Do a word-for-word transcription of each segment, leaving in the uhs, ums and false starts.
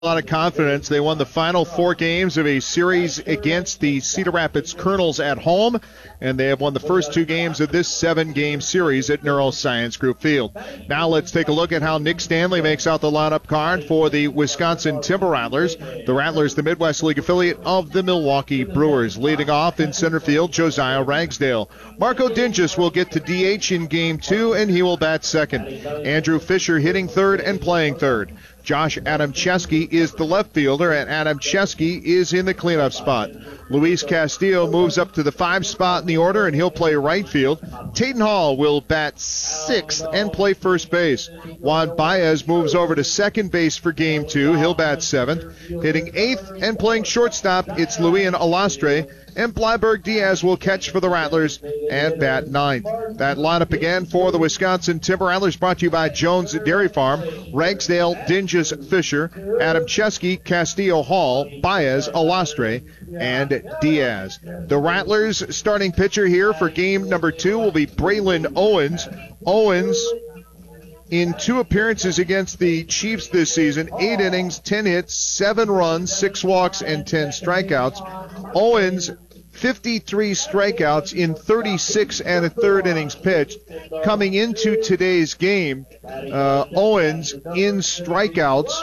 A lot of confidence. They won the final four games of a series against the Cedar Rapids Colonels at home, and they have won the first two games of this seven-game series at Neuroscience Group Field. Now let's take a look at how Nick Stanley makes out the lineup card for the Wisconsin Timber Rattlers. The Rattlers, the Midwest League affiliate of the Milwaukee Brewers. Leading off in center field, Josiah Ragsdale. Marco Dingus will get to D H in game two, and he will bat second. Andrew Fisher hitting third and playing third. Josh Adamczewski is the left fielder, and Adamczewski is in the cleanup spot. Luis Castillo moves up to the five spot in the order, and he'll play right field. Tayton Hall will bat sixth and play first base. Juan Baez moves over to second base for game two. He'll bat seventh. Hitting eighth and playing shortstop, it's Luian Alastre. And Blyberg Diaz will catch for the Rattlers and bat ninth. That lineup again for the Wisconsin Timber Rattlers brought to you by Jones Dairy Farm. Ragsdale, Dingus, Fisher, Adamczewski, Castillo, Hall, Baez, Alastre, and Diaz. The Rattlers starting pitcher here for game number two will be Braylon Owens. Owens, in two appearances against the Chiefs this season, eight innings, ten hits, seven runs, six walks, and ten strikeouts. Owens, fifty-three strikeouts in thirty-six and a third innings pitched. Coming into today's game, uh, Owens in strikeouts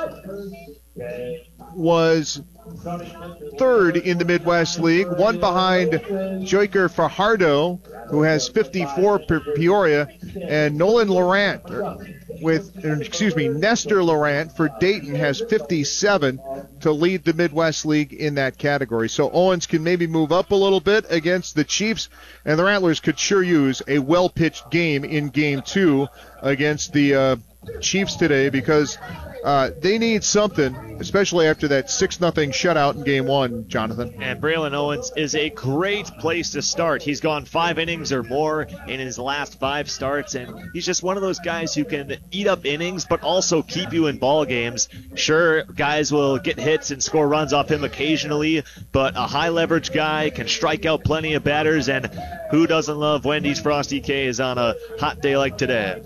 was third in the Midwest League, one behind Joyker Fajardo, who has fifty-four for Peoria, and Nolan Laurent with, excuse me, Nestor Laurent for Dayton has fifty-seven to lead the Midwest League in that category. So Owens can maybe move up a little bit against the Chiefs, and the Rattlers could sure use a well-pitched game in game two against the uh, Chiefs today, because Uh, they need something, especially after that six nothing shutout in game one, Jonathan. And Braylon Owens is a great place to start. He's gone five innings or more in his last five starts, and he's just one of those guys who can eat up innings but also keep you in ball games. Sure, guys will get hits and score runs off him occasionally, but a high-leverage guy can strike out plenty of batters, and who doesn't love Wendy's Frosty K's on a hot day like today?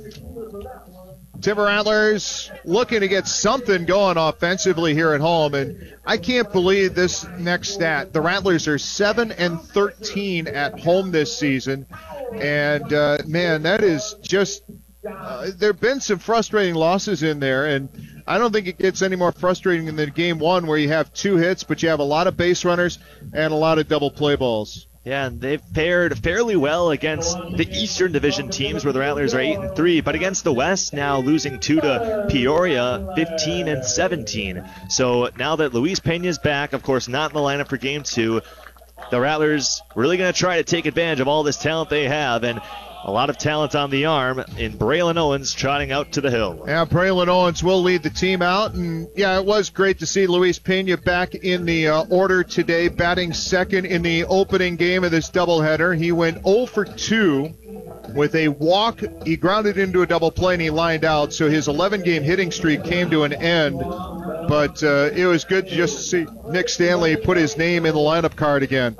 Timber Rattlers looking to get something going offensively here at home, and I can't believe this next stat. The Rattlers are seven and thirteen at home this season, and uh, man, that is just uh, there have been some frustrating losses in there, and I don't think it gets any more frustrating than game one, where you have two hits, but you have a lot of base runners and a lot of double play balls. Yeah, and they've paired fairly well against the Eastern Division teams, where the Rattlers are eight and three, but against the West, now losing two to Peoria, fifteen and seventeen. So now that Luis Pena's back, of course not in the lineup for game two, the Rattlers really going to try to take advantage of all this talent they have, and a lot of talent on the arm in Braylon Owens trotting out to the hill. Yeah, Braylon Owens will lead the team out. And, yeah, it was great to see Luis Pena back in the uh, order today, batting second in the opening game of this doubleheader. He went oh for two with a walk. He grounded into a double play, and he lined out. So his eleven-game hitting streak came to an end. But uh, it was good to just see Nick Stanley put his name in the lineup card again.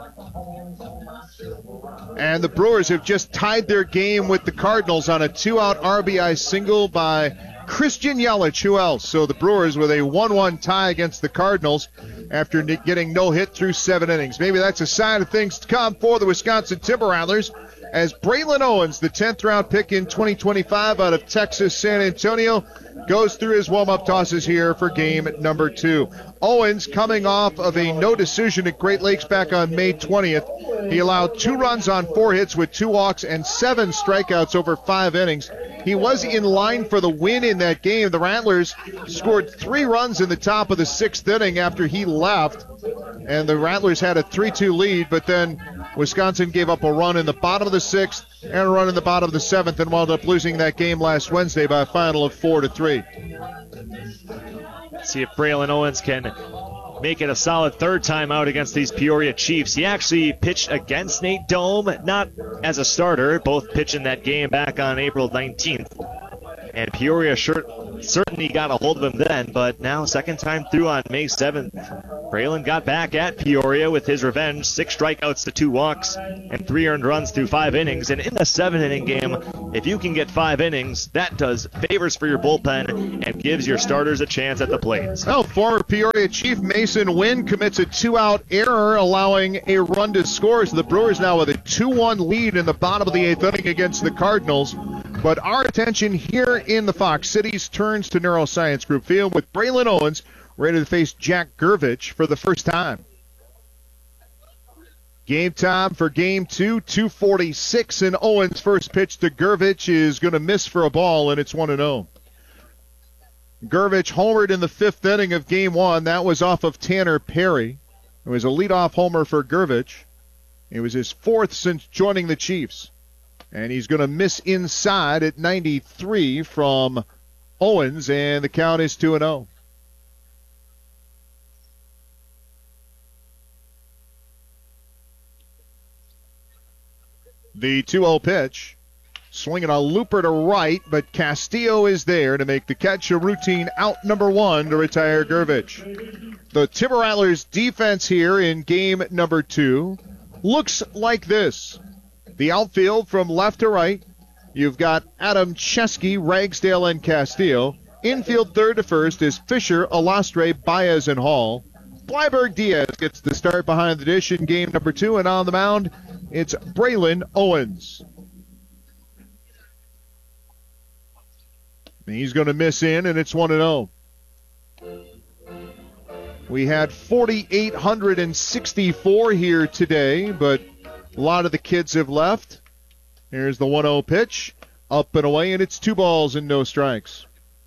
And the Brewers have just tied their game with the Cardinals on a two-out R B I single by Christian Yelich. Who else? So the Brewers with a one one tie against the Cardinals after getting no hit through seven innings. Maybe that's a sign of things to come for the Wisconsin Timber Rattlers, as Braylon Owens, the tenth round pick in twenty twenty-five out of Texas San Antonio, goes through his warm-up tosses here for game number two. Owens coming off of a no decision at Great Lakes back on May twentieth. He allowed two runs on four hits with two walks and seven strikeouts over five innings. He was in line for the win in that game. The Rattlers scored three runs in the top of the sixth inning after he left, and the Rattlers had a three two lead, but then Wisconsin gave up a run in the bottom of the sixth and a run in the bottom of the seventh, and wound up losing that game last Wednesday by a final of four to three. See if Braylon Owens can make it a solid third time out against these Peoria Chiefs. He actually pitched against Nate Dome, not as a starter, both pitching that game back on April nineteenth. And Peoria sure, certainly got a hold of him then, but now second time through on May seventh. Braylon got back at Peoria with his revenge, six strikeouts to two walks and three earned runs through five innings. And in the seven-inning game, If you can get five innings, that does favors for your bullpen and gives your starters a chance at the plate. Well, former Peoria Chief Mason Wynn commits a two-out error, allowing a run to score. So the Brewers now with a two one lead in the bottom of the eighth inning against the Cardinals. But our attention here in the Fox Cities turns to Neuroscience Group Field with Braylon Owens ready to face Jack Gervich for the first time. Game time for game two, two forty-six, and Owens' first pitch to Gervich is going to miss for a ball, and it's one and oh. Gervich homered in the fifth inning of game one. That was off of Tanner Perry. It was a leadoff homer for Gervich. It was his fourth since joining the Chiefs. And he's going to miss inside at ninety-three from Owens, and the count is two and oh. The two oh pitch, swinging a looper to right, but Castillo is there to make the catch, a routine out number one to retire Gervich. The Timber Rattlers defense here in game number two looks like this. The outfield from left to right, you've got Adam Chesky, Ragsdale, and Castillo. Infield third to first is Fisher, Alastre, Baez, and Hall. Blyberg Diaz gets the start behind the dish in game number two, and on the mound, it's Braylon Owens. He's going to miss in, and it's one and oh. We had four thousand eight hundred sixty-four here today, but a lot of the kids have left. Here's the one oh pitch. Up and away, and it's two balls and no strikes.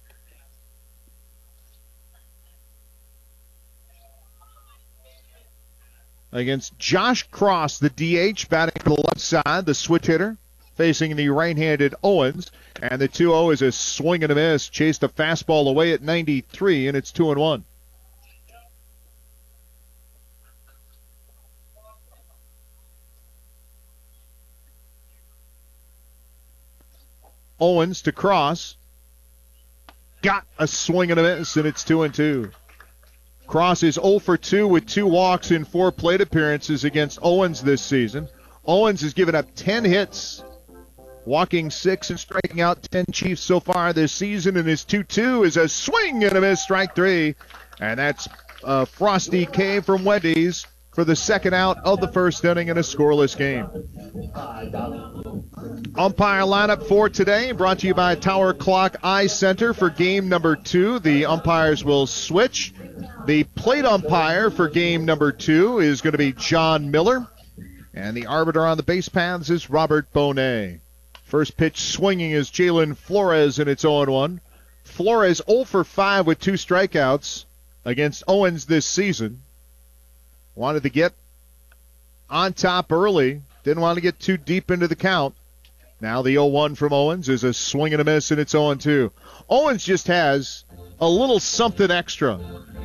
Against Josh Cross, the D H, batting to the left side, the switch hitter, facing the right-handed Owens. And the two oh is a swing and a miss. Chased a fastball away at ninety-three, and it's two and one. Owens to Cross. Got a swing and a miss, and it's two and two. Cross is oh for two with two walks in four plate appearances against Owens this season. Owens has given up ten hits, walking six and striking out ten Chiefs so far this season, and his two two is a swing and a miss, strike three. And that's uh, Frosty K from Wendy's for the second out of the first inning in a scoreless game. Umpire lineup for today brought to you by Tower Clock Eye Center for game number two. The umpires will switch. The plate umpire for game number two is going to be John Miller. And the arbiter on the base paths is Robert Bonet. First pitch swinging is Jalen Flores, and it's oh and one. Flores oh for five with two strikeouts against Owens this season. Wanted to get on top early. Didn't want to get too deep into the count. Now the oh one from Owens is a swing and a miss, and it's oh and two. Owens just has a little something extra.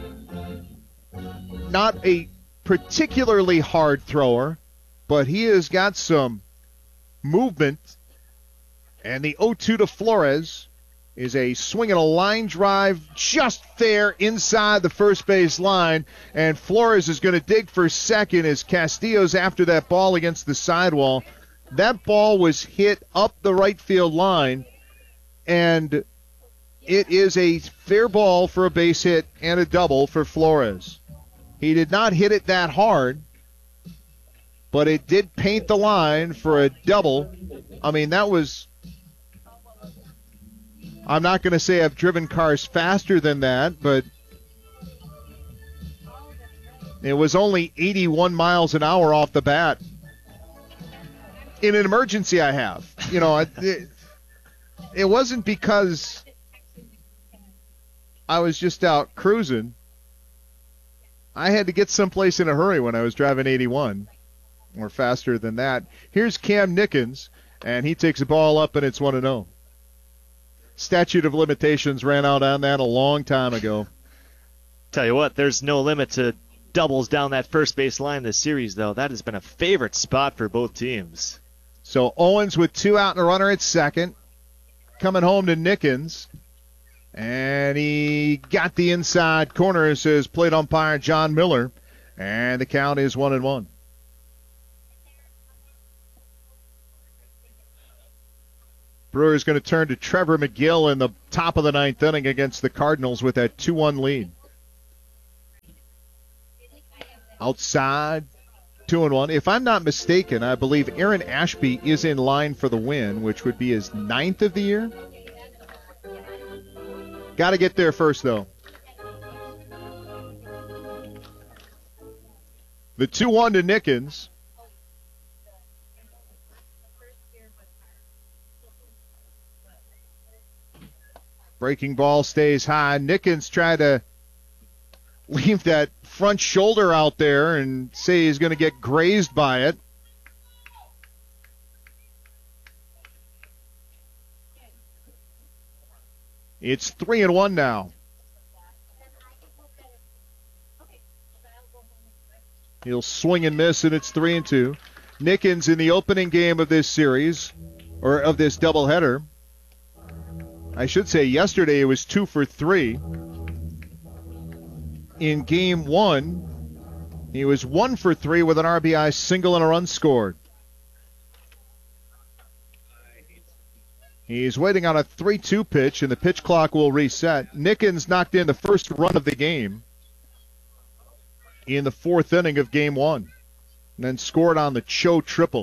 Not a particularly hard thrower, but he has got some movement. And the oh two to Flores is a swing and a line drive just there inside the first base line. And Flores is going to dig for second as Castillo's after that ball against the sidewall. That ball was hit up the right field line, and it is a fair ball for a base hit and a double for Flores. He did not hit it that hard, but it did paint the line for a double. I mean, that was... I'm not going to say I've driven cars faster than that, but it was only eighty-one miles an hour off the bat. In an emergency, I have. You know, it, it wasn't because I was just out cruising. I had to get someplace in a hurry when I was driving eighty-one, or faster than that. Here's Cam Nickens, and he takes the ball up, and it's one and oh. Statute of limitations ran out on that a long time ago. Tell you what, there's no limit to doubles down that first base line this series, though. That has been a favorite spot for both teams. So Owens with two out and a runner at second. Coming home to Nickens. And he got the inside corner, says plate umpire John Miller. And the count is one and one. Brewers going to turn to Trevor McGill in the top of the ninth inning against the Cardinals with that two one lead. Outside, two and one. If I'm not mistaken, I believe Aaron Ashby is in line for the win, which would be his ninth of the year. Got to get there first, though. The two one to Nickens. Breaking ball stays high. Nickens tried to leave that front shoulder out there and say he's going to get grazed by it. It's three and one now. He'll swing and miss, and it's three and two. Nickens in the opening game of this series, or of this doubleheader. I should say yesterday it was two for three. In game one, he was one for three with an R B I single and a run scored. He's waiting on a three two pitch, and the pitch clock will reset. Nickens knocked in the first run of the game in the fourth inning of game one, and then scored on the Cho triple.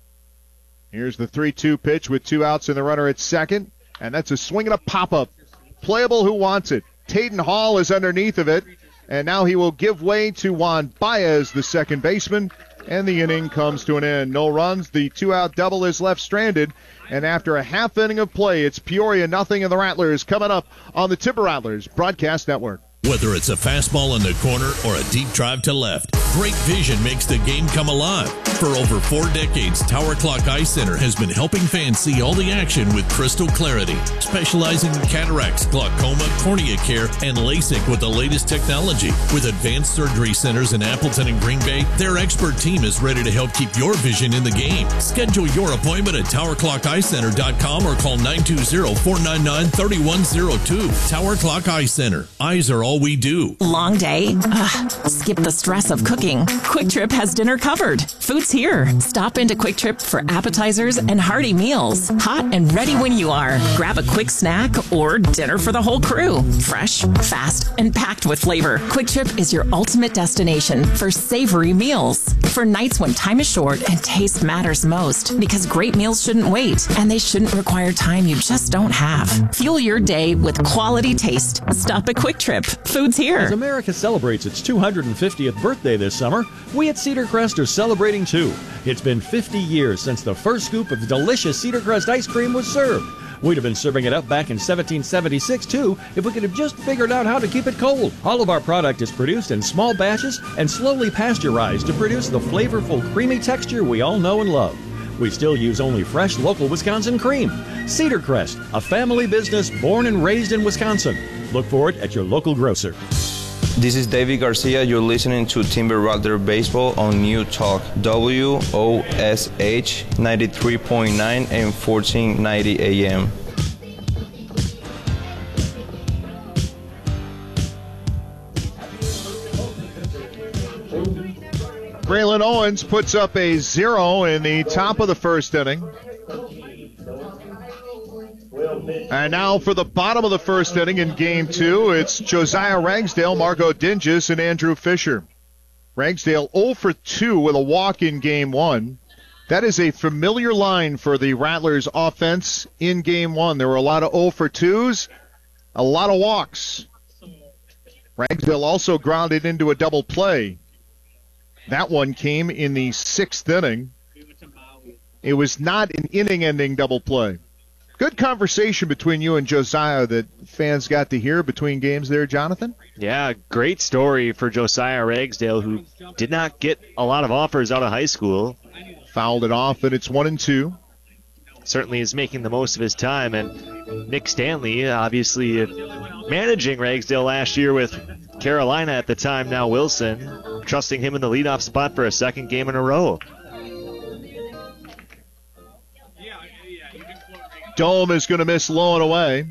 Here's the three two pitch with two outs and the runner at second, and that's a swing and a pop-up. Playable who wants it. Tayden Hall is underneath of it, and now he will give way to Juan Baez, the second baseman, and the inning comes to an end. No runs, the two-out double is left stranded, and after a half inning of play, it's Peoria nothing and the Rattlers coming up on the Tipper Rattlers Broadcast Network. Whether it's a fastball in the corner or a deep drive to left, great vision makes the game come alive. For over four decades, Tower Clock Eye Center has been helping fans see all the action with crystal clarity, specializing in cataracts, glaucoma, cornea care, and LASIK with the latest technology. With advanced surgery centers in Appleton and Green Bay, their expert team is ready to help keep your vision in the game. Schedule your appointment at tower clock eye center dot com or call nine two zero, four nine nine, three one zero two. Tower Clock Eye Center. Eyes are all we do. Long day? Ugh. Skip the stress of cooking. Quick Trip has dinner covered. Food's here. Stop into Quick Trip for appetizers and hearty meals. Hot and ready when you are. Grab a quick snack or dinner for the whole crew. Fresh, fast, and packed with flavor. Quick Trip is your ultimate destination for savory meals. For nights when time is short and taste matters most. Because great meals shouldn't wait, and they shouldn't require time you just don't have. Fuel your day with quality taste. Stop at Quick Trip. Food's here. As America celebrates its two hundred fiftieth birthday this summer, we at Cedar Crest are celebrating too. It's been fifty years since the first scoop of delicious Cedar Crest ice cream was served. We'd have been serving it up back in seventeen seventy-six too if we could have just figured out how to keep it cold. All of our product is produced in small batches and slowly pasteurized to produce the flavorful, creamy texture we all know and love. We still use only fresh, local Wisconsin cream. Cedar Crest, a family business born and raised in Wisconsin. Look for it at your local grocer. This is David Garcia. You're listening to Timber Rattler Baseball on New Talk W O S H ninety-three point nine and fourteen ninety A M. Braylon Owens puts up a zero in the top of the first inning. And now for the bottom of the first inning in game two, it's Josiah Ragsdale, Marco Dinges, and Andrew Fisher. Ragsdale zero for two with a walk in game one. That is a familiar line for the Rattlers offense in game one. There were a lot of zero for twos, a lot of walks. Ragsdale also grounded into a double play. That one came in the sixth inning. It was not an inning-ending double play. Good conversation between you and Josiah that fans got to hear between games there, Jonathan. Yeah, great story for Josiah Ragsdale, who did not get a lot of offers out of high school. Fouled it off, and it's one and two. Certainly is making the most of his time. And Nick Stanley, obviously managing Ragsdale last year with Carolina at the time, now Wilson, trusting him in the leadoff spot for a second game in a row. Dome is going to miss low and away.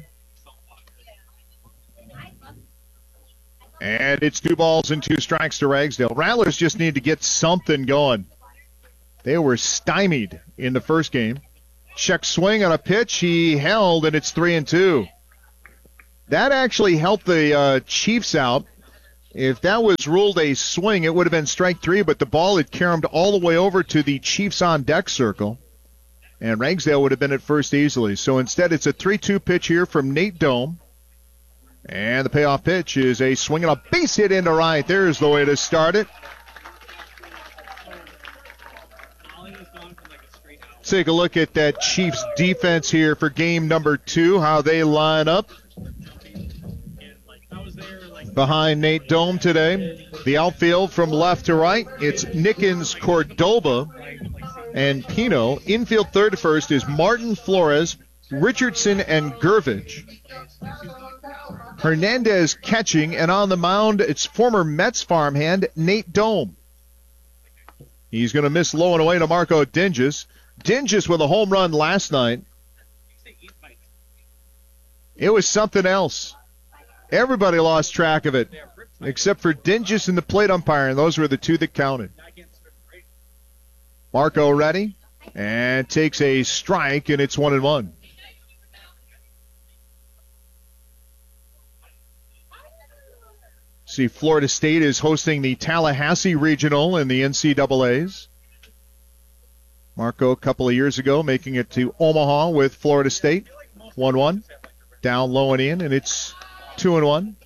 And it's two balls and two strikes to Ragsdale. Rattlers just need to get something going. They were stymied in the first game. Check swing on a pitch. He held, and it's three and two. That actually helped the uh, Chiefs out. If that was ruled a swing, it would have been strike three, but the ball had caromed all the way over to the Chiefs on deck circle, and Ragsdale would have been at first easily. So instead, it's a three two pitch here from Nate Dome. And the payoff pitch is a swing and a base hit into right. There's the way to start it. Take a look at that Chiefs defense here for game number two, how they line up behind Nate Dome today. The outfield from left to right, it's Nickens, Cordoba, and Pino. Infield third to first is Martin, Flores, Richardson, and Gervich. Hernandez catching, and on the mound, it's former Mets farmhand Nate Dome. He's going to miss low and away to Marco Dinges. Dinges with a home run last night. It was something else. Everybody lost track of it, except for Dinges and the plate umpire, and those were the two that counted. Marco ready, and takes a strike, and it's one and one. See, Florida State is hosting the Tallahassee Regional in the N C double A's. Marco, a couple of years ago, making it to Omaha with Florida State. one one. Down low and in, and it's two and one.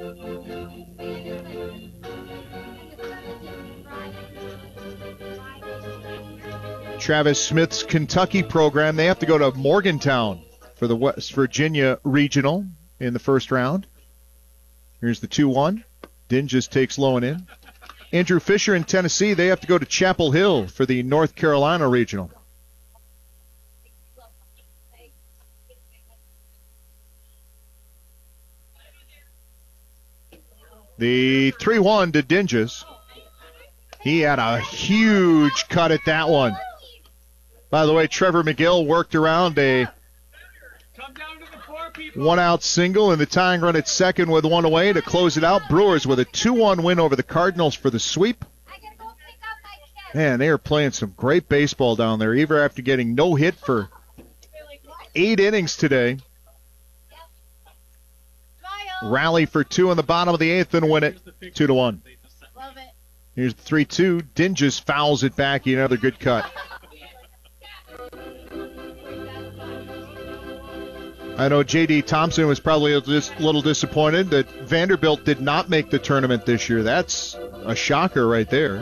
Travis Smith's Kentucky program, they have to go to Morgantown for the West Virginia Regional in the first round. Here's the two one. Dinges takes low and in. Andrew Fisher in Tennessee, they have to go to Chapel Hill for the North Carolina Regional. The three one to Dinges. He had a huge cut at that one. By the way, Trevor McGill worked around a one-out single and the tying run at second with one away to close it out. Brewers with a two one win over the Cardinals for the sweep. Man, they are playing some great baseball down there, even after getting no hit for eight innings today. Rally for two in the bottom of the eighth and win it two to one. Here's the three two. Dinges fouls it back. Another good cut. I know J D Thompson was probably a little disappointed that Vanderbilt did not make the tournament this year. That's a shocker right there.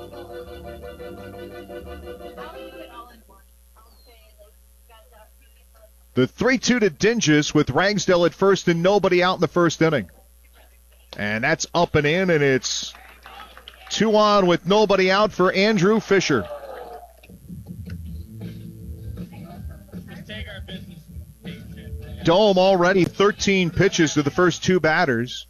The three two to Dinges with Ragsdale at first and nobody out in the first inning. And that's up and in, and it's two on with nobody out for Andrew Fisher. Dome already thirteen pitches to the first two batters.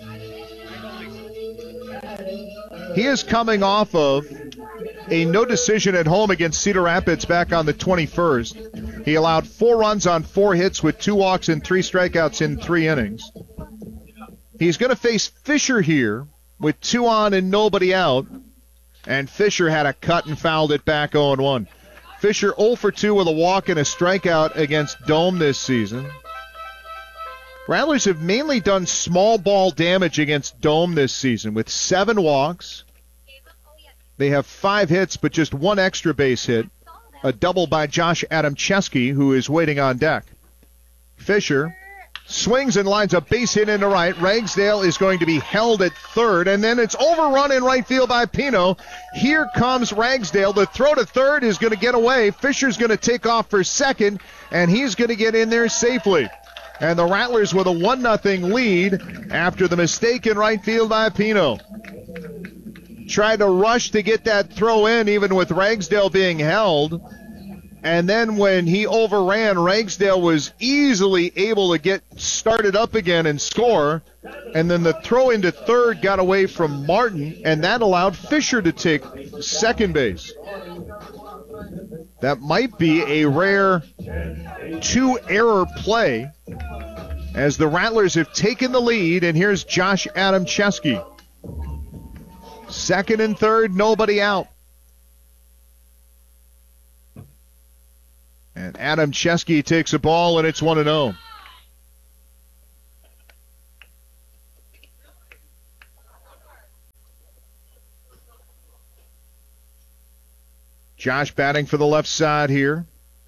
He is coming off of a no decision at home against Cedar Rapids back on the twenty-first. He allowed four runs on four hits with two walks and three strikeouts in three innings. He's going to face Fisher here with two on and nobody out. And Fisher had a cut and fouled it back oh and one. Fisher oh for two with a walk and a strikeout against Dome this season. Rattlers have mainly done small ball damage against Dome this season with seven walks. They have five hits, but just one extra base hit. A double by Josh Adamczewski, who is waiting on deck. Fisher swings and lines a base hit into right. Ragsdale is going to be held at third, and then it's overrun in right field by Pino. Here comes Ragsdale. The throw to third is going to get away. Fisher's going to take off for second, and he's going to get in there safely. And the Rattlers with a one nothing lead after the mistake in right field by Pino. Tried to rush to get that throw in, even with Ragsdale being held. And then when he overran, Ragsdale was easily able to get started up again and score. And then the throw into third got away from Martin, and that allowed Fisher to take second base. That might be a rare two-error play as the Rattlers have taken the lead, and here's Josh Adamczewski. Second and third, nobody out. And Adam Chesky takes a ball, and it's one and oh. Josh batting for the left side here.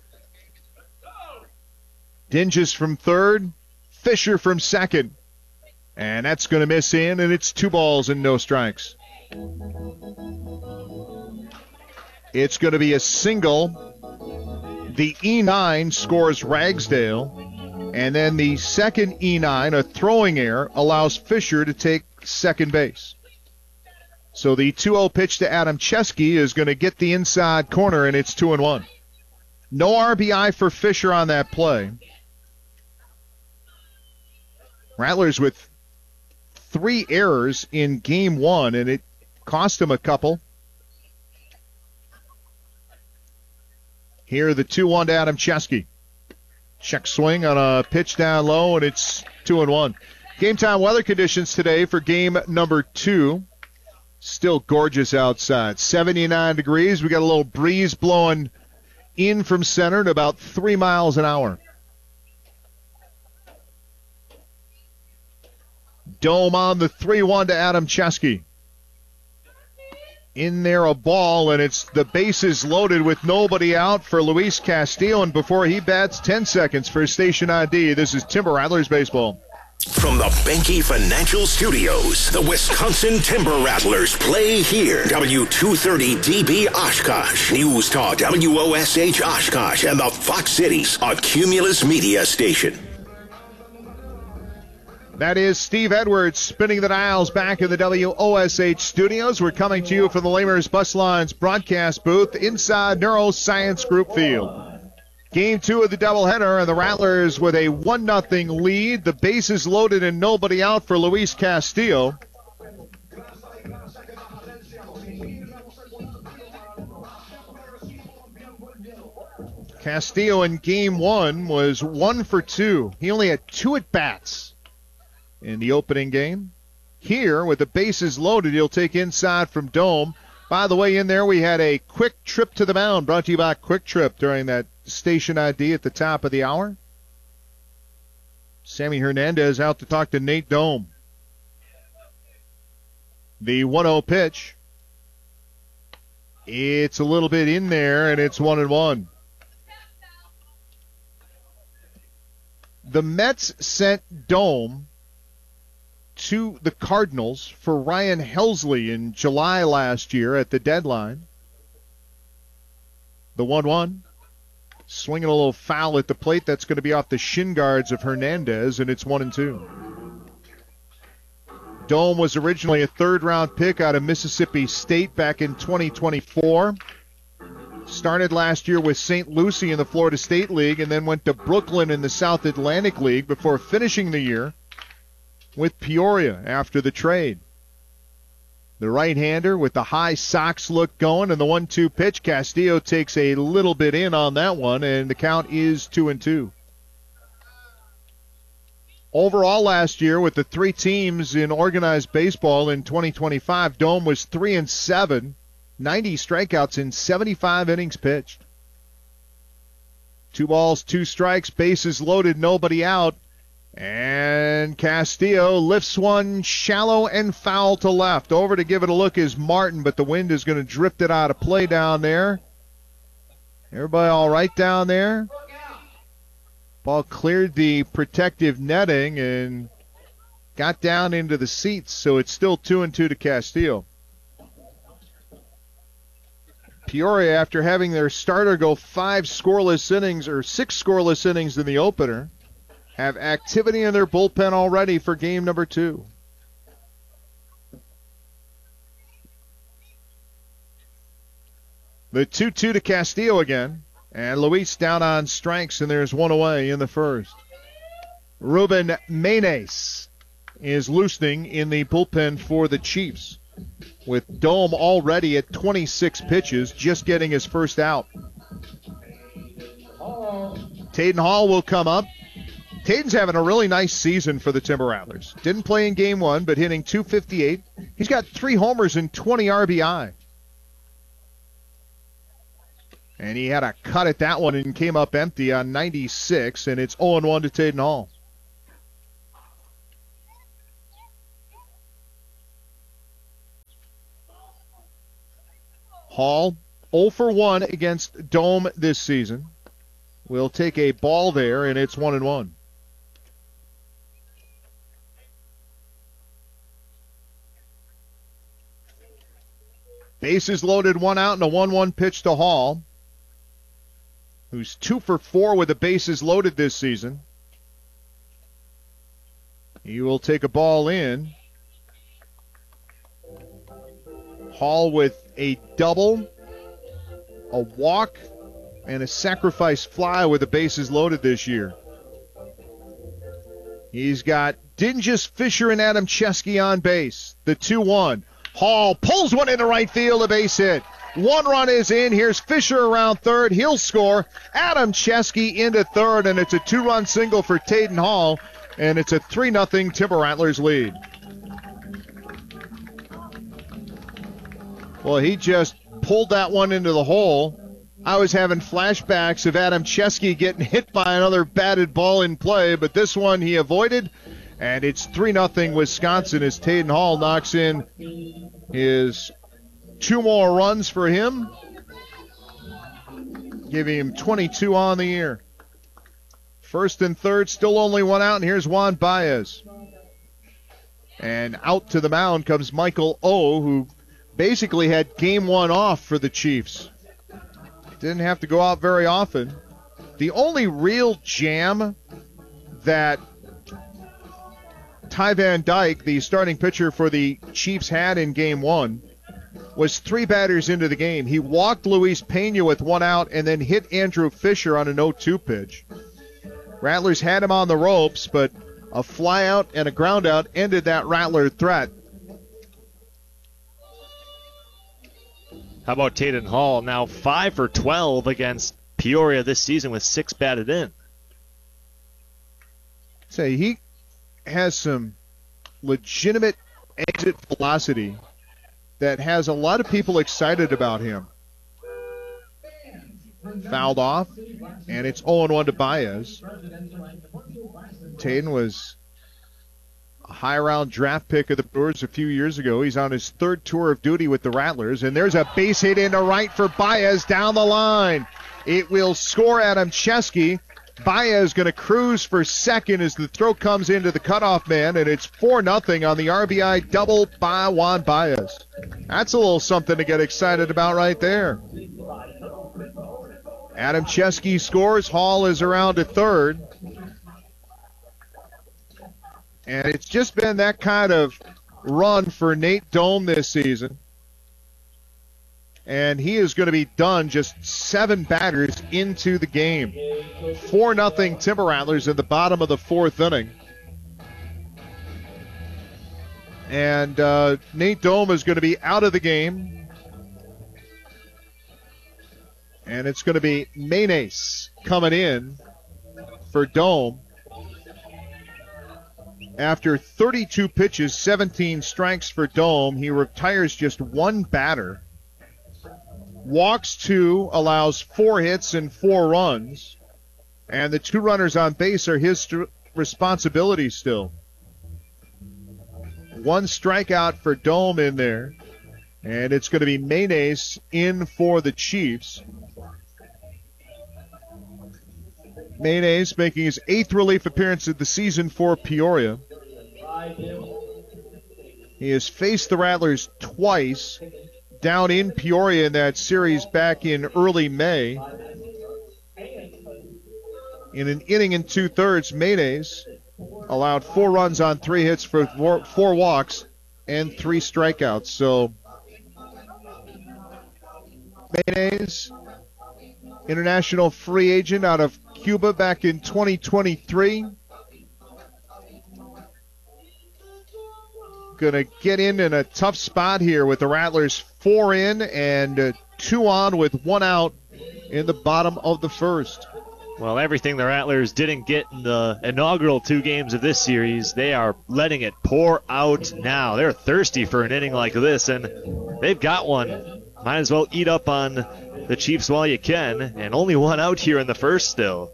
Dinges from third. Fisher from second. And that's going to miss in, and it's two balls and no strikes. It's going to be a single. The E nine scores Ragsdale, and then the second E nine, a throwing error, allows Fisher to take second base. So the two oh pitch to Adam Chesky is going to get the inside corner, and it's two and one. No R B I for Fisher on that play. Rattlers with three errors in game one, and it cost him a couple. Here, the two one to Adam Chesky. Check swing on a pitch down low, and it's two and one. Game time weather conditions today for game number two. Still gorgeous outside. seventy-nine degrees. We got a little breeze blowing in from center at about three miles an hour. Dome on the three one to Adam Chesky. In there a ball, and it's the bases loaded with nobody out for Luis Castillo. And before he bats, ten seconds for Station I D. This is Timber Rattlers Baseball. From the Benke Financial Studios, the Wisconsin Timber Rattlers play here. W two thirty D B Oshkosh, News Talk W O S H Oshkosh, and the Fox Cities on Cumulus Media Station. That is Steve Edwards spinning the dials back in the W O S H studios. We're coming to you from the Lamers Bus Lines broadcast booth inside Neuroscience Group Field. Game two of the doubleheader, and the Rattlers with a one nothing lead. The bases loaded and nobody out for Luis Castillo. Castillo in game one was one for two. He only had two at-bats in the opening game. Here, with the bases loaded, he'll take inside from Dome. By the way, in there we had a quick trip to the mound brought to you by Quick Trip during that Station I D at the top of the hour. Sammy Hernandez out to talk to Nate Dome. The one oh pitch. It's a little bit in there, and it's one and one. The Mets sent Dome to the Cardinals for Ryan Helsley in July last year at the deadline. The one one. Swinging a little foul at the plate. That's going to be off the shin guards of Hernandez, and it's one and two. Dome was originally a third-round pick out of Mississippi State back in twenty twenty-four. Started last year with Saint Lucie in the Florida State League and then went to Brooklyn in the South Atlantic League before finishing the year with Peoria after the trade. The right-hander with the high Sox look going, and the one two pitch. Castillo takes a little bit in on that one, and the count is two and two. Overall last year, with the three teams in organized baseball in twenty twenty-five, Dome was three and seven, ninety strikeouts in seventy-five innings pitched. Two balls, two strikes, bases loaded, nobody out. And Castillo lifts one shallow and foul to left. Over to give it a look is Martin, but the wind is going to drift it out of play down there. Everybody all right down there? Ball cleared the protective netting and got down into the seats, so it's still two and two to Castillo. Peoria, after having their starter go five scoreless innings or six scoreless innings in the opener, have activity in their bullpen already for game number two. The two two to Castillo again. And Luis down on strikes, and there's one away in the first. Ruben Menes is loosening in the bullpen for the Chiefs, with Dome already at twenty-six pitches, just getting his first out. Taden Hall will come up. Taden's having a really nice season for the Timber Rattlers. Didn't play in game one, but hitting two fifty-eight. He's got three homers and twenty R B I. And he had a cut at that one and came up empty on ninety-six, and it's oh and one to Tayden Hall. Hall oh for one against Dome this season. We'll take a ball there, and it's one and one. Bases loaded, one out, and a one one pitch to Hall, who's two for four with the bases loaded this season. He will take a ball in. Hall with a double, a walk, and a sacrifice fly with the bases loaded this year. He's got Dingus, Fisher, and Adam Chesky on base. The two one. Hall pulls one into right field, a base hit. One run is in. Here's Fisher around third. He'll score. Adam Chesky into third, and it's a two-run single for Tayden Hall, and it's a three nothing Timber Rattlers lead. Well, he just pulled that one into the hole. I was having flashbacks of Adam Chesky getting hit by another batted ball in play, but this one he avoided, and it's three nothing Wisconsin as Tayden Hall knocks in his two more runs for him, giving him twenty-two on the year. First and third, still only one out, and here's Juan Baez. And out to the mound comes Michael O., who basically had game one off for the Chiefs. Didn't have to go out very often. The only real jam that Ty Van Dyke, the starting pitcher for the Chiefs, had in game one was three batters into the game. He walked Luis Pena with one out and then hit Andrew Fisher on an oh two pitch. Rattlers had him on the ropes, but a fly out and a ground out ended that Rattler threat. How about Tayden Hall, now five for twelve against Peoria this season with six batted in. Say, he has some legitimate exit velocity that has a lot of people excited about him. Fouled off, and it's oh and one to Baez. Tayden was a high-round draft pick of the Brewers a few years ago. He's on his third tour of duty with the Rattlers, and there's a base hit into right for Baez down the line. It will score Adam Chesky. Baez going to cruise for second as the throw comes into the cutoff man, and it's four nothing on the R B I double by Juan Baez. That's a little something to get excited about right there. Adam Chesky scores. Hall is around to third. And it's just been that kind of run for Nate Dome this season. And he is going to be done just seven batters into the game. four nothing Timber Rattlers in the bottom of the fourth inning. And uh, Nate Dome is going to be out of the game. And it's going to be Menes coming in for Dome. After thirty-two pitches, seventeen strikes for Dome, he retires just one batter. Walks two, allows four hits and four runs. And the two runners on base are his st- responsibility still. One strikeout for Dome in there. And it's going to be Menes in for the Chiefs. Menes making his eighth relief appearance of the season for Peoria. He has faced the Rattlers twice down in Peoria in that series back in early May. In an inning and two-thirds, Menes allowed four runs on three hits for four, four walks and three strikeouts. So Menes, international free agent out of Cuba back in twenty twenty-three. Going to get in in a tough spot here with the Rattlers four in and uh, two on with one out in the bottom of the first. Well, everything the Rattlers didn't get in the inaugural two games of this series, they are letting it pour out now. They're thirsty for an inning like this, and they've got one. Might as well eat up on the the Chiefs while you can, and only one out here in the first still.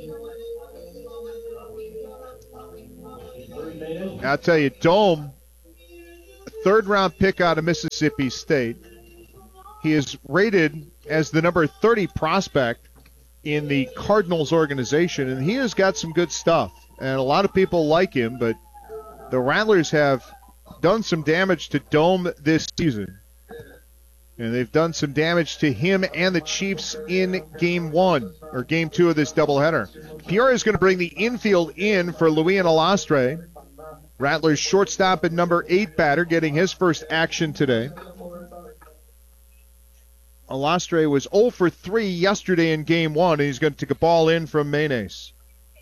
I'll tell you, Dome, third-round pick out of Mississippi State. He is rated as the number thirty prospect in the Cardinals organization, and he has got some good stuff. And a lot of people like him, but the Rattlers have done some damage to Dome this season. And they've done some damage to him and the Chiefs in game one, or game two of this doubleheader. Peoria is going to bring the infield in for Louis Alastre. Rattlers shortstop and number eight batter getting his first action today. Alastre was oh for three yesterday in game one, and he's going to take a ball in from Maynes.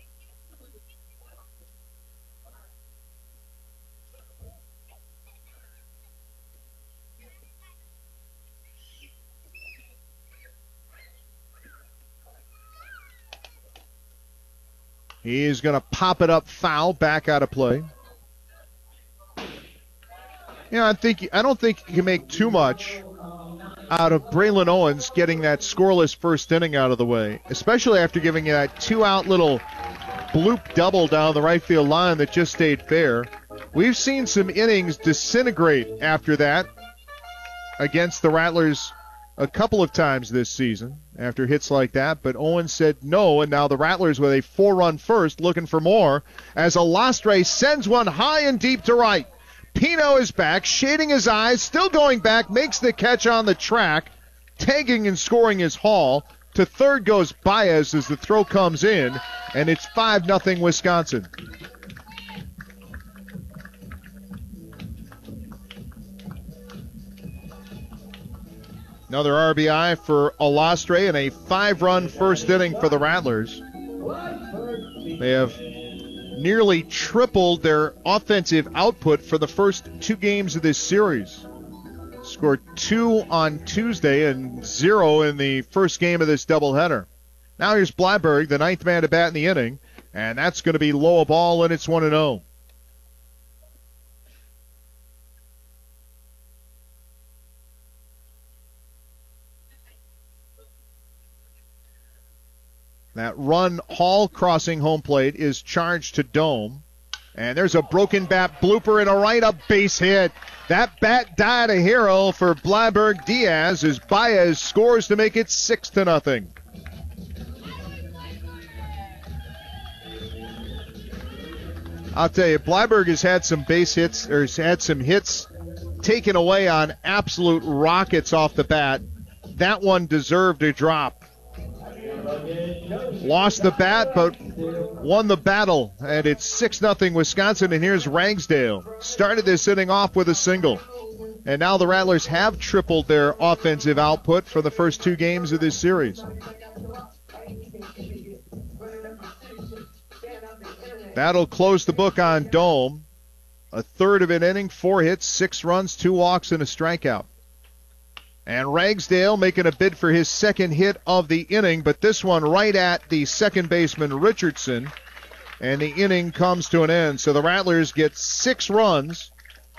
He is going to pop it up foul, back out of play. You know, I think I don't think you can make too much out of Braylon Owens getting that scoreless first inning out of the way, especially after giving you that two-out little bloop double down the right field line that just stayed fair. We've seen some innings disintegrate after that against the Rattlers a couple of times this season after hits like that, but Owens said no, and now the Rattlers with a four-run first looking for more as Alastre sends one high and deep to right. Pino is back, shading his eyes, still going back, makes the catch on the track, tagging and scoring his haul. To third goes Baez as the throw comes in, and it's five nothing Wisconsin. Another R B I for Alastre and a five-run first inning for the Rattlers. They have nearly tripled their offensive output for the first two games of this series. Scored two on Tuesday and zero in the first game of this doubleheader. Now here's Bleiberg, the ninth man to bat in the inning, and that's going to be low a ball, and it's one and oh. That run, Hall crossing home plate, is charged to Dome. And there's a broken bat blooper and a right-up base hit. That bat died a hero for Bleiberg Diaz as Baez scores to make it six to nothing. I'll tell you, Bleiberg has had some base hits, or has had some hits taken away on absolute rockets off the bat. That one deserved a drop. Lost the bat, but won the battle, and it's six nothing Wisconsin, and here's Ragsdale. Started this inning off with a single, and now the Rattlers have tripled their offensive output for the first two games of this series. That'll close the book on Dome. A third of an inning, four hits, six runs, two walks, and a strikeout. And Ragsdale making a bid for his second hit of the inning, but this one right at the second baseman Richardson, and the inning comes to an end. So the Rattlers get six runs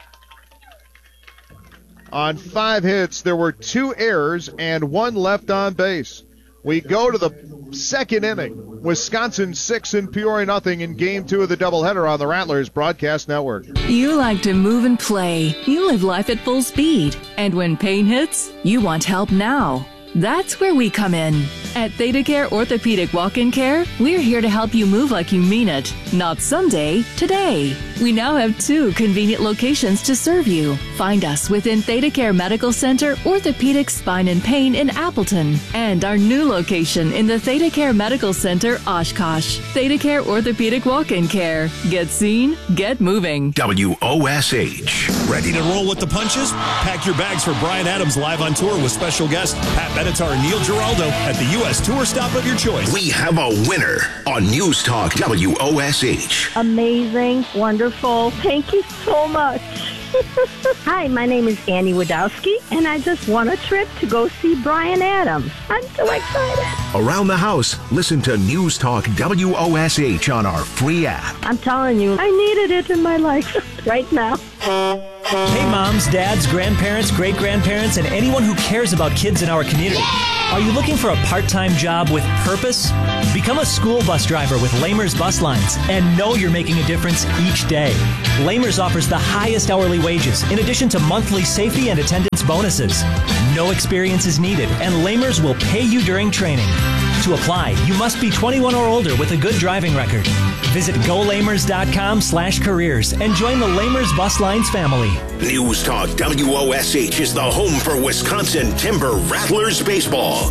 on five hits. There were two errors and one left on base. We go to the second inning. Wisconsin six and Peoria nothing in game two of the doubleheader on the Rattlers Broadcast Network. You like to move and play. You live life at full speed. And when pain hits, you want help now. That's where we come in. At ThedaCare Orthopedic Walk-In Care, we're here to help you move like you mean it. Not someday, today. We now have two convenient locations to serve you. Find us within ThedaCare Medical Center, Orthopedic Spine and Pain in Appleton, and our new location in the ThedaCare Medical Center, Oshkosh. ThedaCare Orthopedic Walk-In Care. Get seen, get moving. W O S H. Ready to roll with the punches? Pack your bags for Bryan Adams live on tour with special guest Pat Benatar and Neil Giraldo at the U S tour stop of your choice. We have a winner on News Talk W O S H. Amazing, wonderful. Thank you so much. Hi, my name is Annie Wadowski, and I just won a trip to go see Bryan Adams. I'm so excited. Around the house, listen to News Talk W O S H on our free app. I'm telling you, I needed it in my life right now. Hey, moms, dads, grandparents, great-grandparents, and anyone who cares about kids in our community. Are you looking for a part-time job with purpose? Become a school bus driver with Lamers Bus Lines and know you're making a difference each day. Lamers offers the highest hourly wages in addition to monthly safety and attendance bonuses. No experience is needed, and Lamers will pay you during training. To apply, you must be twenty-one or older with a good driving record. Visit golamers.com slash careers and join the Lamers Bus Lines family. News Talk W O S H is the home for Wisconsin Timber Rattlers baseball.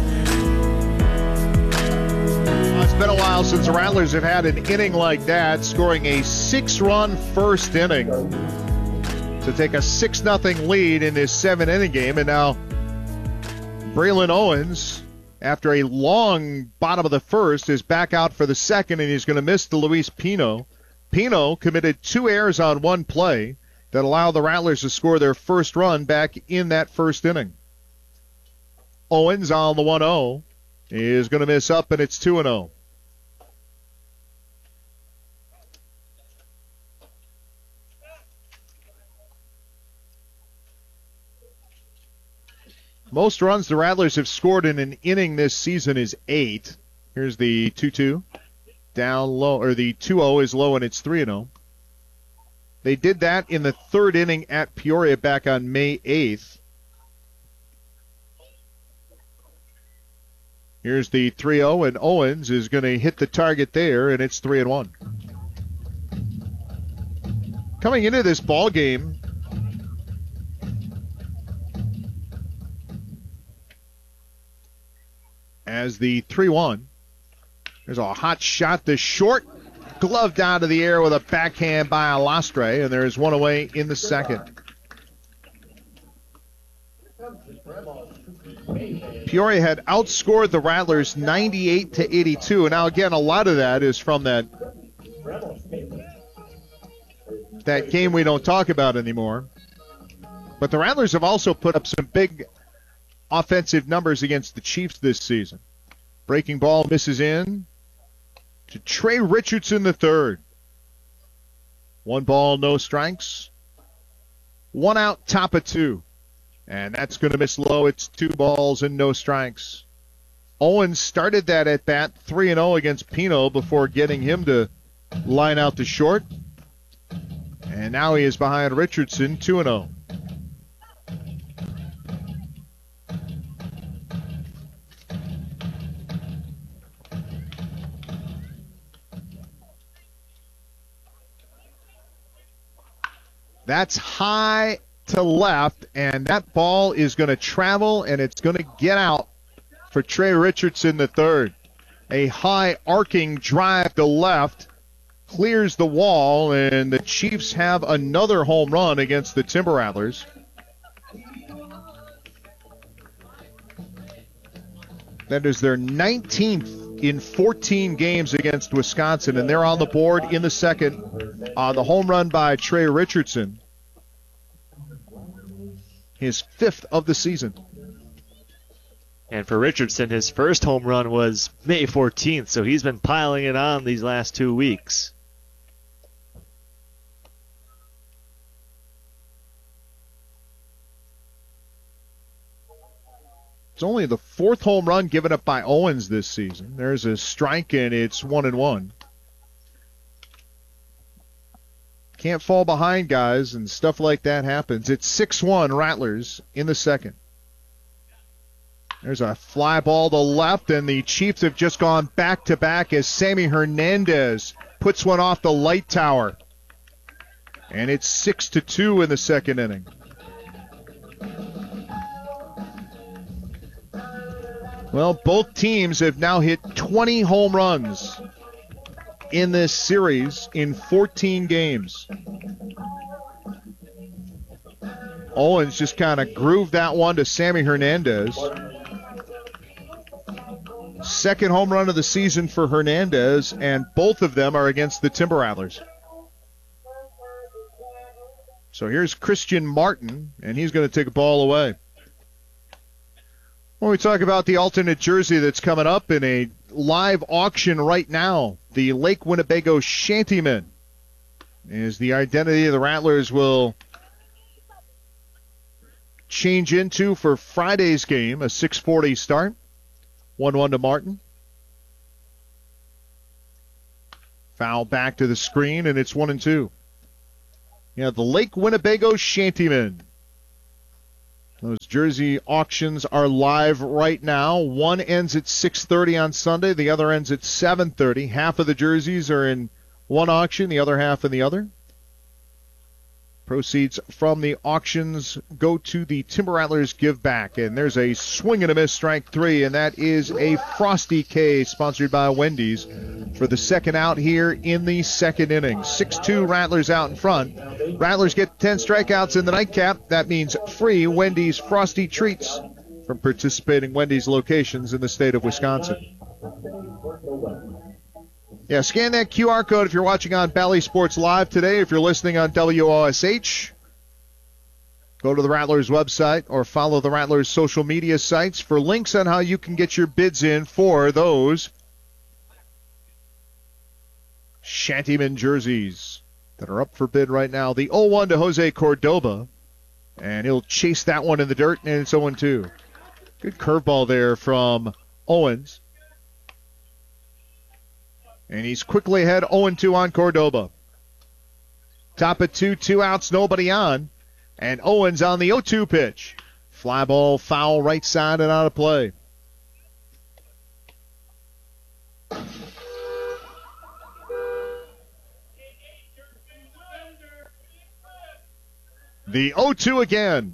Well, it's been a while since the Rattlers have had an inning like that, scoring a six-run first inning to take a six nothing lead in this seven-inning game. And now Braylon Owens, after a long bottom of the first, is back out for the second, and he's going to miss the Luis Pino. Pino committed two errors on one play that allowed the Rattlers to score their first run back in that first inning. Owens on the one oh is going to miss up, and it's two and oh. Most runs the Rattlers have scored in an inning this season is eight. Here's the two two. Down low, or the two oh is low, and it's three and oh. They did that in the third inning at Peoria back on May eighth. Here's the three oh, and Owens is going to hit the target there, and it's three and one. Coming into this ball game, as the three one. There's a hot shot. The short gloved out of the air with a backhand by Alastre, and there's one away in the second. Peoria had outscored the Rattlers ninety-eight to eighty-two, and now again a lot of that is from that that game we don't talk about anymore. But the Rattlers have also put up some big offensive numbers against the Chiefs this season. Breaking ball misses in to Trey Richardson the third. One ball, no strikes. One out, top of two. And that's going to miss low. It's two balls and no strikes. Owens started that at bat three and oh against Pino before getting him to line out to short. And now he is behind Richardson, two and oh. That's high to left, and that ball is going to travel, and it's going to get out for Trey Richardson the third. A high arcing drive to left clears the wall, and the Chiefs have another home run against the Timber Rattlers. That is their nineteenth in fourteen games against Wisconsin, and they're on the board in the second on the home run by Trey Richardson. His fifth of the season. And for Richardson, his first home run was May fourteenth, so he's been piling it on these last two weeks. It's only the fourth home run given up by Owens this season. There's a strike, and it's one and one. Can't fall behind, guys, and stuff like that happens. It's six one Rattlers in the second. There's a fly ball to left, and the Chiefs have just gone back-to-back as Sammy Hernandez puts one off the light tower. And it's six to two in the second inning. Well, both teams have now hit twenty home runs in this series in fourteen games. Owens just kind of grooved that one to Sammy Hernandez. Second home run of the season for Hernandez, and both of them are against the Timber Rattlers. So here's Christian Martin, and he's going to take a ball away. When we talk about the alternate jersey that's coming up in a live auction right now, the Lake Winnebago Shantyman is the identity the Rattlers will change into for Friday's game, a six forty start. one one to Martin. Foul back to the screen, and it's one and two. Yeah, the Lake Winnebago Shantymen. Those jersey auctions are live right now. One ends at six thirty on Sunday. The other ends at seven thirty. Half of the jerseys are in one auction, the other half in the other. Proceeds from the auctions go to the Timber Rattlers Give Back. And there's a swing and a miss, strike three, and that is a Frosty K sponsored by Wendy's for the second out here in the second inning. six two Rattlers out in front. Rattlers get ten strikeouts in the nightcap. That means free Wendy's Frosty Treats from participating Wendy's locations in the state of Wisconsin. Yeah, scan that Q R code if you're watching on Bally Sports Live today. If you're listening on W O S H, go to the Rattlers website or follow the Rattlers social media sites for links on how you can get your bids in for those Shantyman jerseys that are up for bid right now. The oh one to Jose Cordoba, and he'll chase that one in the dirt, and it's oh one two. Good curveball there from Owens. And he's quickly ahead oh one two on Cordoba. Top of two, two outs, nobody on. And Owens on the oh two pitch. Fly ball, foul, right side and out of play. The oh two again.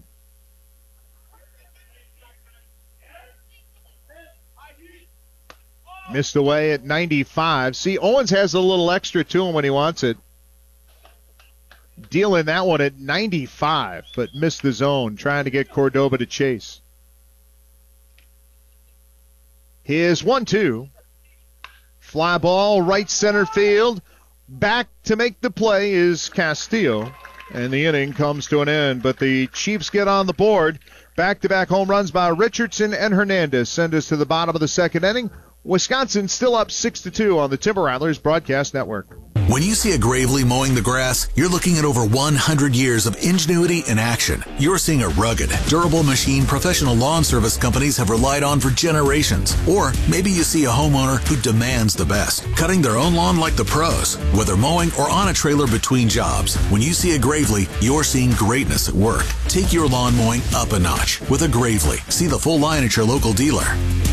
Missed away at ninety-five. See, Owens has a little extra to him when he wants it. Dealing that one at ninety-five, but missed the zone, trying to get Cordoba to chase. Here's one two. Fly ball, right center field. Back to make the play is Castillo. And the inning comes to an end, but the Chiefs get on the board. Back-to-back home runs by Richardson and Hernandez send us to the bottom of the second inning. Wisconsin still up six to two on the Timber Rattlers Broadcast Network. When you see a Gravely mowing the grass, you're looking at over one hundred years of ingenuity in action. You're seeing a rugged, durable machine professional lawn service companies have relied on for generations. Or maybe you see a homeowner who demands the best, cutting their own lawn like the pros, whether mowing or on a trailer between jobs. When you see a Gravely, you're seeing greatness at work. Take your lawn mowing up a notch with a Gravely. See the full line at your local dealer.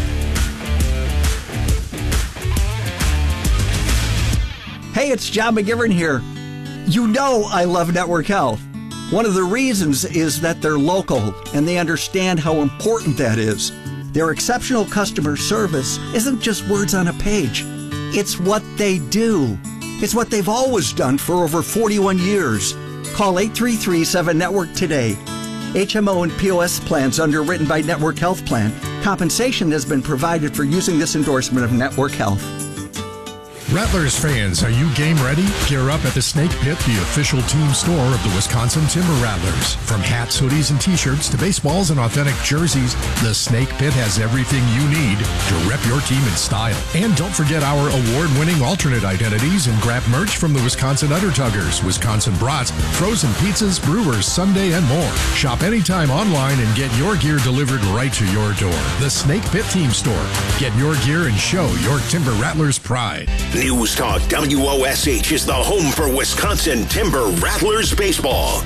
Hey, it's John McGivern here. You know I love Network Health. One of the reasons is that they're local and they understand how important that is. Their exceptional customer service isn't just words on a page. It's what they do. It's what they've always done for over forty-one years. Call eight three three, seven network today. H M O and P O S plans underwritten by Network Health Plan. Compensation has been provided for using this endorsement of Network Health. Rattlers fans, are you game ready? Gear up at the Snake Pit, the official team store of the Wisconsin Timber Rattlers. From hats, hoodies, and t-shirts to baseballs and authentic jerseys, the Snake Pit has everything you need to rep your team in style. And don't forget our award-winning alternate identities and grab merch from the Wisconsin Undertuggers, Wisconsin Brats, frozen pizzas, brewers, Sunday, and more. Shop anytime online and get your gear delivered right to your door. The Snake Pit Team Store. Get your gear and show your Timber Rattlers pride. News Talk W O S H is the home for Wisconsin Timber Rattlers baseball.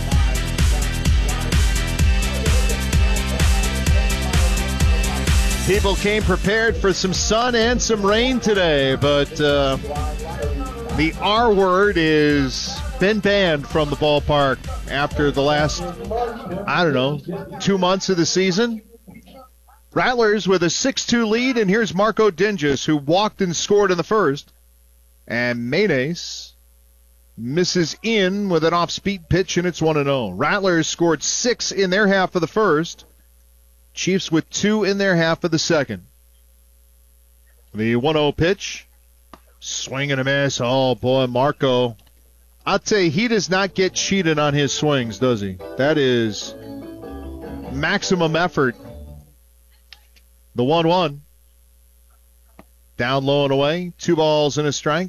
People came prepared for some sun and some rain today, but uh, the R word is been banned from the ballpark after the last, I don't know, two months of the season. Rattlers with a six two lead, and here's Marco Dinges, who walked and scored in the first. And Maynes misses in with an off-speed pitch, and it's one and oh. Rattlers scored six in their half of the first. Chiefs with two in their half of the second. The one oh pitch. Swing and a miss. Oh, boy, Marco. I'll tell you, he does not get cheated on his swings, does he? That is maximum effort. The one one. Down low and away. Two balls and a strike.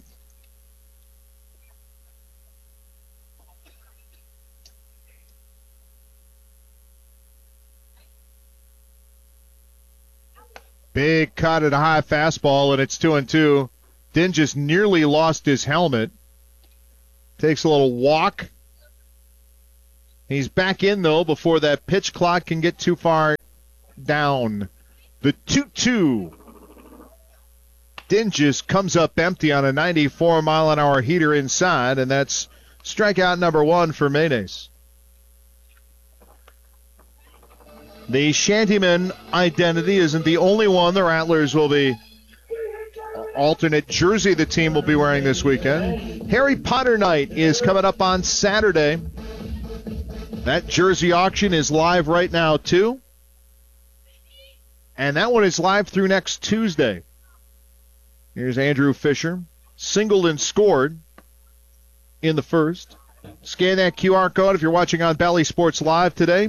Big cut at a high fastball, and it's two and two. Din just nearly lost his helmet. Takes a little walk. He's back in, though, before that pitch clock can get too far down. The two two. Din just comes up empty on a ninety-four mile an hour heater inside, and that's strikeout number one for Maynes. The Shantyman identity isn't the only one the Rattlers will be, alternate jersey the team will be wearing this weekend. Harry Potter Night is coming up on Saturday. That jersey auction is live right now, too. And that one is live through next Tuesday. Here's Andrew Fisher. Singled and scored in the first. Scan that Q R code if you're watching on Bally Sports Live today.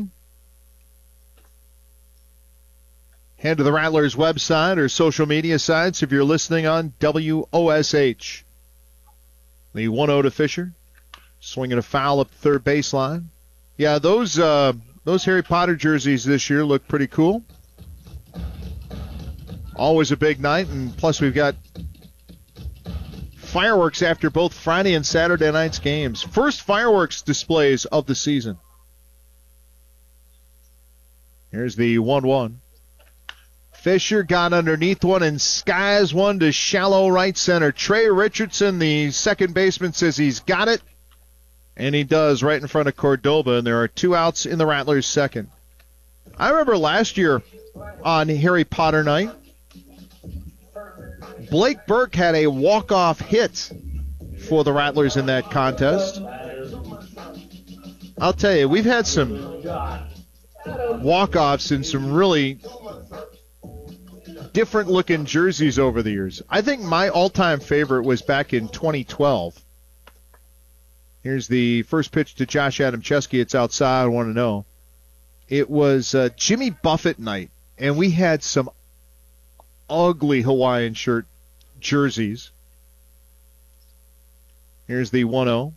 Head to the Rattlers website or social media sites if you're listening on W O S H. The one oh to Fisher. Swinging a foul up the third baseline. Yeah, those uh, those Harry Potter jerseys this year look pretty cool. Always a big night, and plus we've got fireworks after both Friday and Saturday night's games. First fireworks displays of the season. Here's the one one. Fisher got underneath one and skies one to shallow right center. Trey Richardson, the second baseman, says he's got it. And he does right in front of Cordoba, and there are two outs in the Rattlers' second. I remember last year on Harry Potter Night, Blake Burke had a walk-off hit for the Rattlers in that contest. I'll tell you, we've had some walk-offs and some really different-looking jerseys over the years. I think my all-time favorite was back in twenty twelve. Here's the first pitch to Josh Adamczewski. It's outside. I want to know. It was uh, Jimmy Buffett night, and we had some ugly Hawaiian shirt jerseys. Here's the one oh.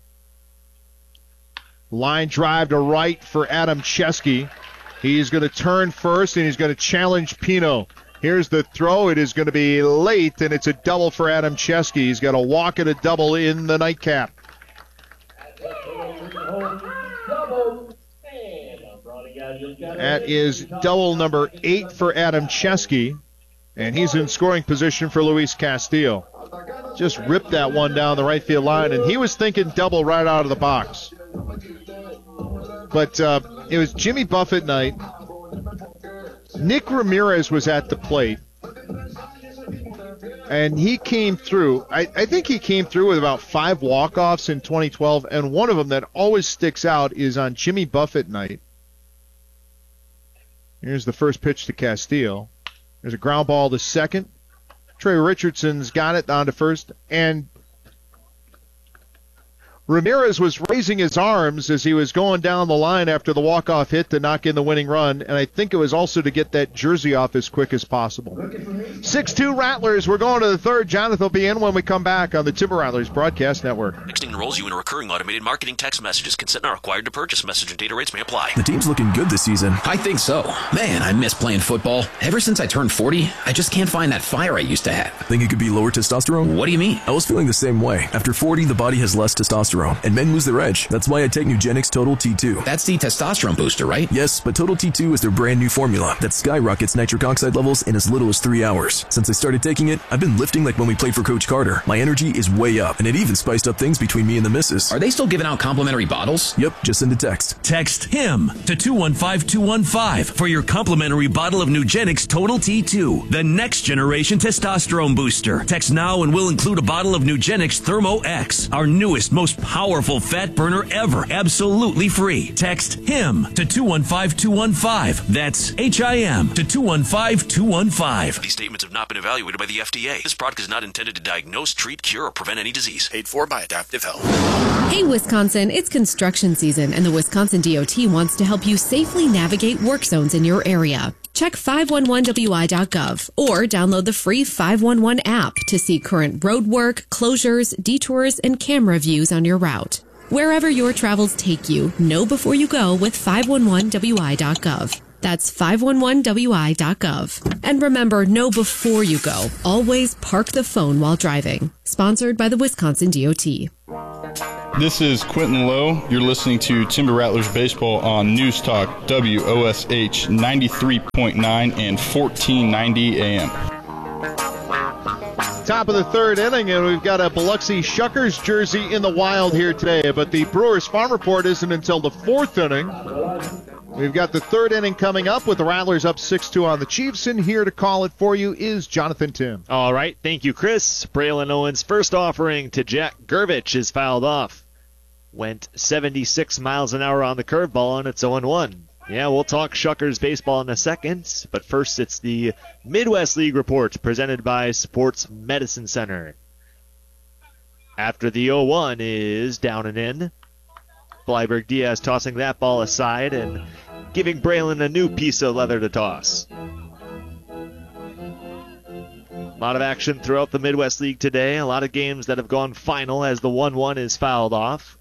Line drive to right for Adamczewski. He's going to turn first, and he's going to challenge Pino. Here's the throw. It is going to be late, and it's a double for Adamczewski. He's got a walk and a double in the nightcap. That is double number eight for Adamczewski, and he's in scoring position for Luis Castillo. Just ripped that one down the right field line, and he was thinking double right out of the box. But uh, it was Jimmy Buffett night. Nick Ramirez was at the plate, and he came through. I, I think he came through with about five walk-offs in twenty twelve, and one of them that always sticks out is on Jimmy Buffett night. Here's the first pitch to Castillo. There's a ground ball to second. Trey Richardson's got it down to first, and Ramirez was raising his arms as he was going down the line after the walk-off hit to knock in the winning run, and I think it was also to get that jersey off as quick as possible. six two Rattlers. We're going to the third. Jonathan will be in when we come back on the Timber Rattlers Broadcast Network. Texting enrolls you in a recurring automated marketing text messages. Consent not required to purchase. Message and data rates may apply. The team's looking good this season. I think so. Man, I miss playing football. Ever since I turned forty, I just can't find that fire I used to have. Think it could be lower testosterone? What do you mean? I was feeling the same way. After forty, the body has less testosterone, and men lose their edge. That's why I take Nugenix Total T two. That's the testosterone booster, right? Yes, but Total T two is their brand new formula that skyrockets nitric oxide levels in as little as three hours. Since I started taking it, I've been lifting like when we played for Coach Carter. My energy is way up, and it even spiced up things between me and the missus. Are they still giving out complimentary bottles? Yep, just send a text. Text HIM to two one five two one five for your complimentary bottle of Nugenix Total T two, the next generation testosterone booster. Text now and we'll include a bottle of Nugenix Thermo X, our newest, most powerful fat burner ever, absolutely free. Text HIM to two one five two one five. That's H I M to two one five two one five. These statements have not been evaluated by the F D A. This product is not intended to diagnose, treat, cure, or prevent any disease. Paid for by Adaptive Health. Hey, Wisconsin, it's construction season, and the Wisconsin D O T wants to help you safely navigate work zones in your area. Check five one one W I dot gov or download the free five one one app to see current road work, closures, detours, and camera views on your route. Wherever your travels take you, know before you go with five one one W I dot gov. That's five one one W I dot gov. And remember, know before you go. Always park the phone while driving. Sponsored by the Wisconsin D O T. This is Quentin Lowe. You're listening to Timber Rattlers Baseball on News Talk W O S H ninety-three point nine and fourteen ninety A M. Top of the third inning, and we've got a Biloxi Shuckers jersey in the wild here today, but the Brewers Farm Report isn't until the fourth inning. We've got the third inning coming up with the Rattlers up six two on the Chiefs, and here to call it for you is Jonathan Tim. All right, thank you, Chris. Braylon Owens' first offering to Jack Gervich is fouled off. Went seventy-six miles an hour on the curveball, and it's oh one. Yeah, we'll talk Shuckers baseball in a second, but first it's the Midwest League Report presented by Sports Medicine Center. After the oh one is down and in. Bleiberg Diaz tossing that ball aside and giving Braylon a new piece of leather to toss. A lot of action throughout the Midwest League today. A lot of games that have gone final as the one one is fouled off.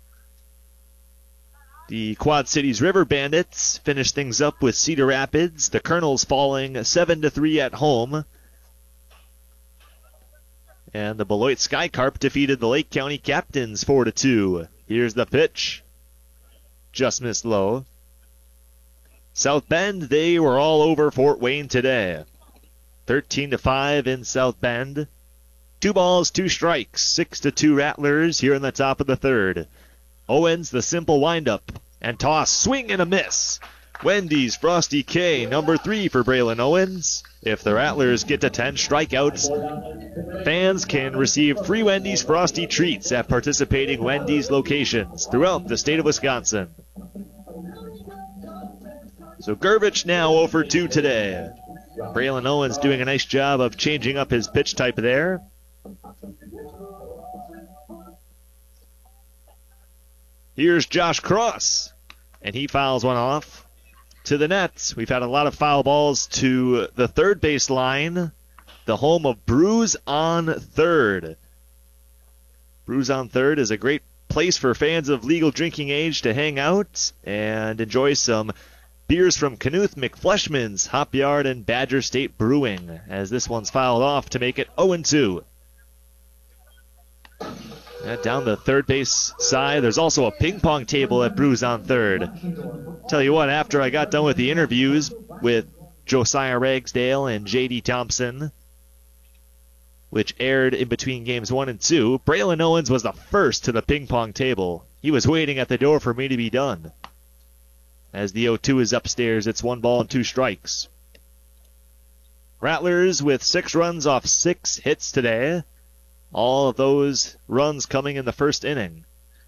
The Quad Cities River Bandits finish things up with Cedar Rapids. The Colonels falling seven to three at home. And the Beloit Skycarp defeated the Lake County Captains four to two. Here's the pitch. Just missed low. South Bend, they were all over Fort Wayne today. thirteen to five in South Bend. Two balls, two strikes. six to two Rattlers here in the top of the third. Owens, the simple windup. And toss, swing and a miss. Wendy's Frosty K, number three for Braylon Owens. If the Rattlers get to ten strikeouts, fans can receive free Wendy's Frosty treats at participating Wendy's locations throughout the state of Wisconsin. So Gervich now oh for two today. Braylon Owens doing a nice job of changing up his pitch type there. Here's Josh Cross, and he fouls one off to the net. We've had a lot of foul balls to the third base line, the home of Brews on Third. Brews on Third is a great place for fans of legal drinking age to hang out and enjoy some beers from Knuth McFleshman's, Hop Yard, and Badger State Brewing, as this one's fouled off to make it oh two. And down the third base side, there's also a ping pong table at Brews on Third. Tell you what, after I got done with the interviews with Josiah Ragsdale and J D Thompson, which aired in between games one and two, Braylon Owens was the first to the ping pong table. He was waiting at the door for me to be done. As the oh two is upstairs, it's one ball and two strikes. Rattlers with six runs off six hits today. All of those runs coming in the first inning.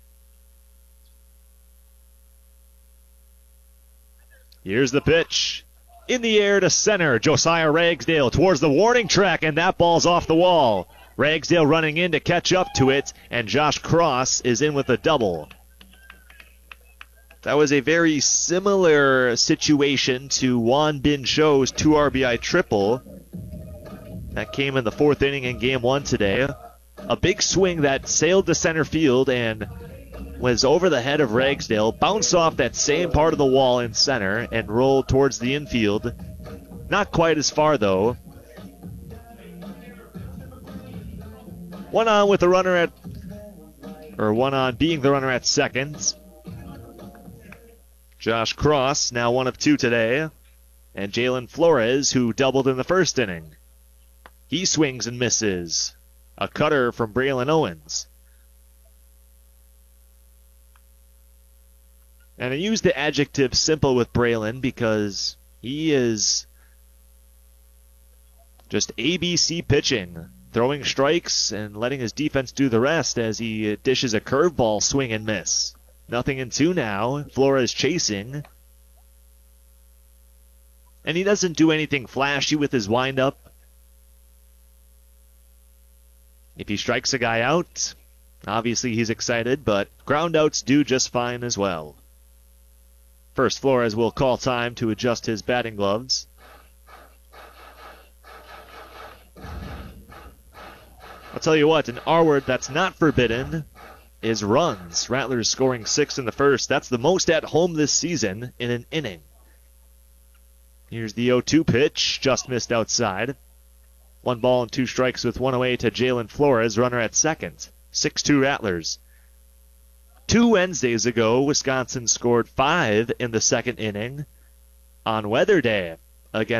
Here's the pitch. In the air to center, Josiah Ragsdale towards the warning track, and that ball's off the wall. Ragsdale running in to catch up to it, and Josh Cross is in with a double. That was a very similar situation to Juan Bin Cho's two R B I triple. That came in the fourth inning in game one today. A big swing that sailed to center field and was over the head of Ragsdale, bounced off that same part of the wall in center and rolled towards the infield. Not quite as far, though. One on with the runner at, or one on being the runner at second. Josh Cross, now one of two today. And Jalen Flores, who doubled in the first inning. He swings and misses. A cutter from Braylon Owens. And I use the adjective simple with Braylon because he is just A B C pitching. Throwing strikes and letting his defense do the rest as he dishes a curveball swing and miss. Nothing in two now. Flores chasing. And he doesn't do anything flashy with his windup. If he strikes a guy out, obviously he's excited, but ground outs do just fine as well. First, Flores will call time to adjust his batting gloves. I'll tell you what, an R word that's not forbidden is runs. Rattlers scoring six in the first. That's the most at home this season in an inning. Here's the oh two pitch, just missed outside. One ball and two strikes with one away to Jalen Flores, runner at second. six two Rattlers. Two Wednesdays ago, Wisconsin scored five in the second inning on Weather Day against